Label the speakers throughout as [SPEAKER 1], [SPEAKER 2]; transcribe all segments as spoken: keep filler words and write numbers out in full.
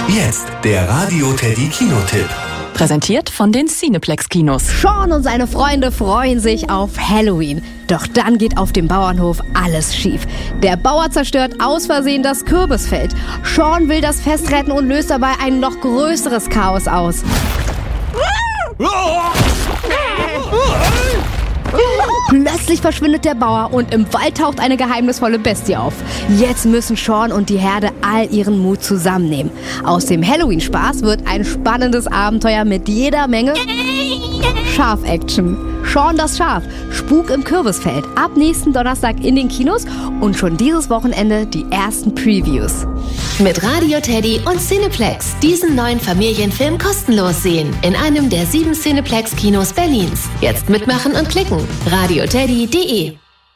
[SPEAKER 1] Jetzt der Radio Teddy Kinotipp.
[SPEAKER 2] Präsentiert von den Cineplex-Kinos.
[SPEAKER 3] Sean und seine Freunde freuen sich auf Halloween. Doch dann geht auf dem Bauernhof alles schief. Der Bauer zerstört aus Versehen das Kürbisfeld. Sean will das Fest retten und löst dabei ein noch größeres Chaos aus. Plötzlich verschwindet der Bauer und im Wald taucht eine geheimnisvolle Bestie auf. Jetzt müssen Sean und die Herde all ihren Mut zusammennehmen. Aus dem Halloween-Spaß wird ein spannendes Abenteuer mit jeder Menge Schaf-Action. Sean das Schaf, Spuk im Kürbisfeld. Ab nächsten Donnerstag in den Kinos und schon dieses Wochenende die ersten Previews.
[SPEAKER 4] Mit Radio Teddy und Cineplex diesen neuen Familienfilm kostenlos sehen in einem der sieben Cineplex-Kinos Berlins. Jetzt mitmachen und klicken. radioteddy punkt de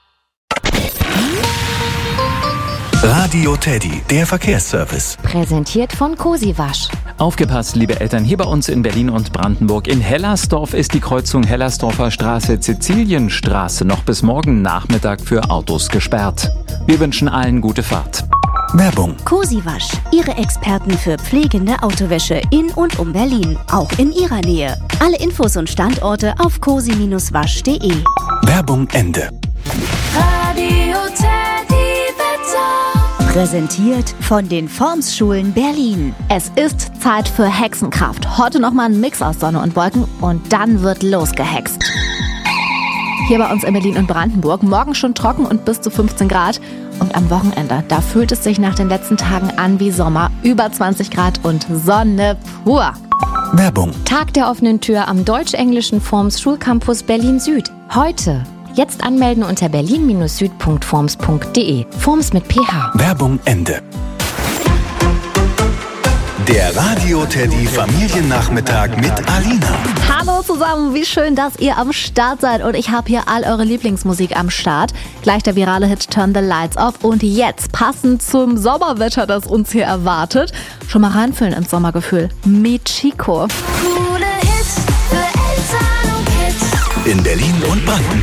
[SPEAKER 1] Radio Teddy, der Verkehrsservice.
[SPEAKER 5] Präsentiert von Cosiwasch.
[SPEAKER 6] Aufgepasst, liebe Eltern, hier bei uns in Berlin und Brandenburg. In Hellersdorf ist die Kreuzung Hellersdorfer Straße-Sizilienstraße noch bis morgen Nachmittag für Autos gesperrt. Wir wünschen allen gute Fahrt.
[SPEAKER 1] Werbung.
[SPEAKER 5] Cosiwasch, Ihre Experten für pflegende Autowäsche in und um Berlin, auch in Ihrer Nähe. Alle Infos und Standorte auf cosi Bindestrich wasch punkt de.
[SPEAKER 1] Werbung Ende.
[SPEAKER 4] Radio Teddy Wetter.
[SPEAKER 5] Präsentiert von den Formsschulen Berlin. Es ist Zeit für Hexenkraft. Heute nochmal ein Mix aus Sonne und Wolken und dann wird losgehext. Hier bei uns in Berlin und Brandenburg morgen schon trocken und bis zu fünfzehn Grad. Und am Wochenende, da fühlt es sich nach den letzten Tagen an wie Sommer. Über zwanzig Grad und Sonne pur.
[SPEAKER 1] Werbung.
[SPEAKER 7] Tag der offenen Tür am deutsch-englischen Forms Schulcampus Berlin Süd. Heute. Jetzt anmelden unter berlin Bindestrich süd Punkt forms Punkt de. Forms mit P H.
[SPEAKER 1] Werbung Ende. Der Radio Teddy Familiennachmittag mit Alina.
[SPEAKER 5] Hallo zusammen, wie schön, dass ihr am Start seid und ich habe hier all eure Lieblingsmusik am Start. Gleich der virale Hit Turn the Lights Off und jetzt passend zum Sommerwetter, das uns hier erwartet, schon mal reinfühlen ins Sommergefühl. Michiko.
[SPEAKER 4] Coole Hits für Eltern und Kids.
[SPEAKER 1] In Berlin und Brandenburg.